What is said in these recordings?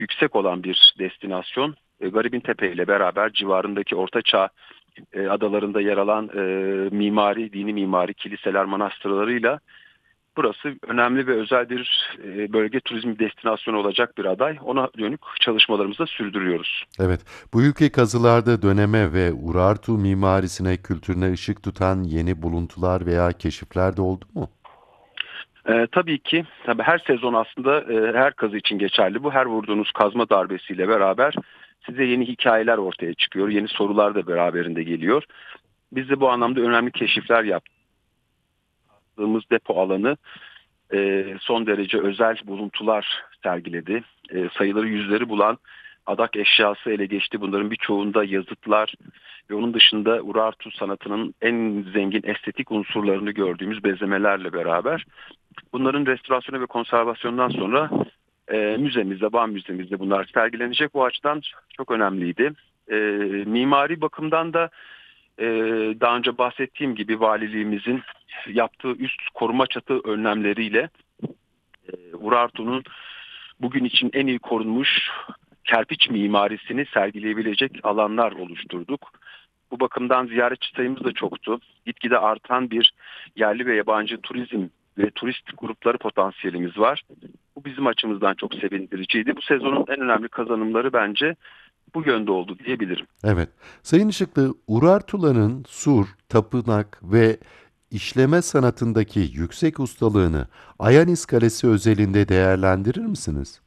yüksek olan bir destinasyon. Garibintepe ile beraber civarındaki Ortaçağ adalarında yer alan dini mimari kiliseler, manastırlarıyla burası önemli ve özel bir bölge turizm destinasyonu olacak bir aday. Ona dönük çalışmalarımızı da sürdürüyoruz. Evet, bu ülke kazılarda döneme ve Urartu mimarisine, kültürüne ışık tutan yeni buluntular veya keşifler de oldu mu? Tabii ki, tabii her sezon aslında her kazı için geçerli. Bu her vurduğunuz kazma darbesiyle beraber size yeni hikayeler ortaya çıkıyor. Yeni sorular da beraberinde geliyor. Biz de bu anlamda önemli keşifler yaptığımız depo alanı son derece özel buluntular sergiledi. Sayıları yüzleri bulan adak eşyası ele geçti. Bunların birçoğunda yazıtlar ve onun dışında Urartu sanatının en zengin estetik unsurlarını gördüğümüz bezemelerle beraber bunların restorasyonu ve konservasyonundan sonra müzemizde, Van Müzemizde bunlar sergilenecek. Bu açıdan çok önemliydi. E, Mimari bakımdan da e, daha önce bahsettiğim gibi valiliğimizin yaptığı üst koruma çatı önlemleriyle Urartu'nun bugün için en iyi korunmuş kerpiç mimarisini sergileyebilecek alanlar oluşturduk. Bu bakımdan ziyaretçi sayımız da çoktu. Gitgide artan bir yerli ve yabancı turizm ve turist grupları potansiyelimiz var. Bu bizim açımızdan çok sevindiriciydi. Bu sezonun en önemli kazanımları bence bu yönde oldu diyebilirim. Evet. Sayın Işıklı, Urartuların sur, tapınak ve işleme sanatındaki yüksek ustalığını Ayanis Kalesi özelinde değerlendirir misiniz?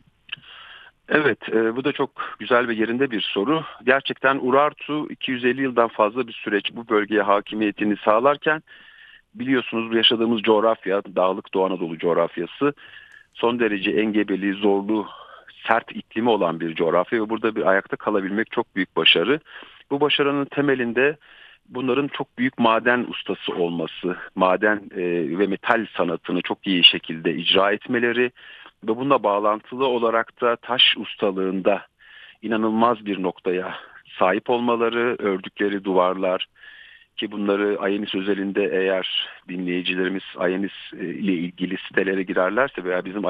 Evet, bu da çok güzel ve yerinde bir soru. Gerçekten Urartu 250 yıldan fazla bir süreç bu bölgeye hakimiyetini sağlarken biliyorsunuz bu yaşadığımız coğrafya, Dağlık Doğu Anadolu coğrafyası son derece engebeli, zorlu, sert iklimi olan bir coğrafya ve burada bir ayakta kalabilmek çok büyük başarı. Bu başarının temelinde bunların çok büyük maden ustası olması, maden ve metal sanatını çok iyi şekilde icra etmeleri ve bununla bağlantılı olarak da taş ustalığında inanılmaz bir noktaya sahip olmaları, ördükleri duvarlar, ki bunları Ayanis özelinde eğer dinleyicilerimiz Ayanis ile ilgili sitelere girerlerse veya bizim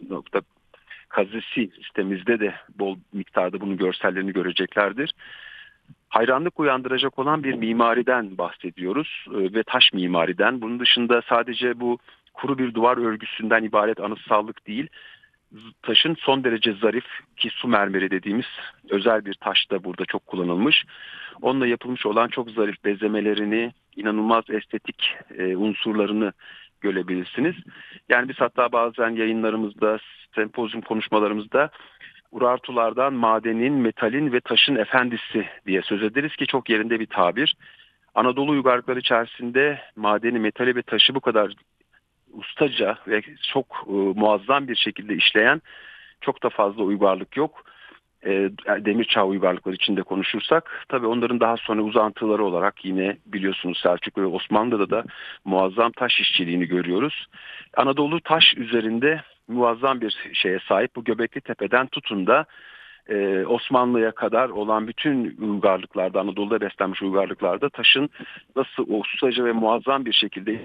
Ayanis.kazisi sitemizde de bol miktarda bunun görsellerini göreceklerdir. Hayranlık uyandıracak olan bir mimariden bahsediyoruz ve taş mimariden. Bunun dışında sadece bu kuru bir duvar örgüsünden ibaret anıtsallık değil, taşın son derece zarif ki su mermeri dediğimiz özel bir taş da burada çok kullanılmış. Onunla yapılmış olan çok zarif bezemelerini, inanılmaz estetik unsurlarını görebilirsiniz. Yani biz hatta bazen yayınlarımızda, sempozyum konuşmalarımızda Urartulardan madenin, metalin ve taşın efendisi diye söz ederiz ki çok yerinde bir tabir. Anadolu uygarlıkları içerisinde madeni, metali ve taşı bu kadar ustaca ve çok muazzam bir şekilde işleyen çok da fazla uygarlık yok. Demir çağ uygarlıkları içinde konuşursak tabii onların daha sonra uzantıları olarak yine biliyorsunuz Selçuklu ve Osmanlı'da da muazzam taş işçiliğini görüyoruz. Anadolu taş üzerinde muazzam bir şeye sahip. Bu Göbekli Tepe'den tutun da Osmanlı'ya kadar olan bütün uygarlıklarda, Anadolu'da beslenmiş uygarlıklarda taşın nasıl ustaca ve muazzam bir şekilde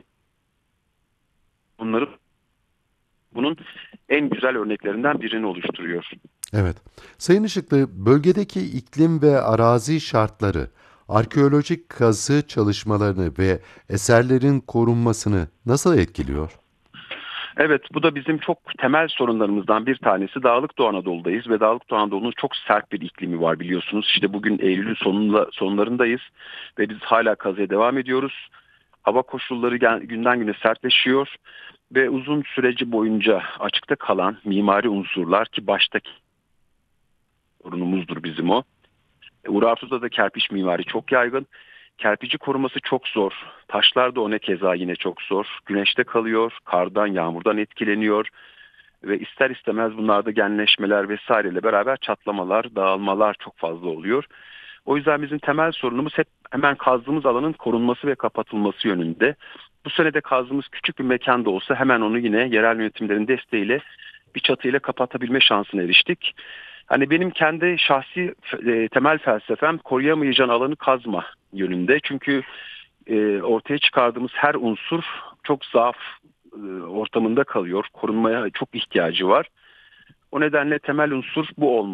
bunları bunun en güzel örneklerinden birini oluşturuyor. Evet. Sayın Işıklı, bölgedeki iklim ve arazi şartları, arkeolojik kazı çalışmalarını ve eserlerin korunmasını nasıl etkiliyor? Evet, bu da bizim çok temel sorunlarımızdan bir tanesi. Dağlık Doğu Anadolu'dayız ve Dağlık Doğu Anadolu'nun çok sert bir iklimi var biliyorsunuz. İşte bugün Eylül'ün sonlarındayız ve biz hala kazıya devam ediyoruz. Hava koşulları günden güne sertleşiyor ve uzun süreci boyunca açıkta kalan mimari unsurlar ki baştaki sorunumuzdur bizim o. Urartu'da da kerpiç mimari çok yaygın. Kerpici koruması çok zor. Taşlar da ona keza yine çok zor. Güneşte kalıyor, kardan, yağmurdan etkileniyor ve ister istemez bunlarda genleşmeler vesaireyle beraber çatlamalar, dağılmalar çok fazla oluyor. O yüzden bizim temel sorunumuz hep hemen kazdığımız alanın korunması ve kapatılması yönünde. Bu sene de kazdığımız küçük bir mekan da olsa hemen onu yine yerel yönetimlerin desteğiyle bir çatıyla kapatabilme şansına eriştik. Hani benim kendi şahsi temel felsefem koruyamayacağın alanı kazma yönünde. Çünkü ortaya çıkardığımız her unsur çok zaaf ortamında kalıyor. Korunmaya çok ihtiyacı var. O nedenle temel unsur bu olmalı.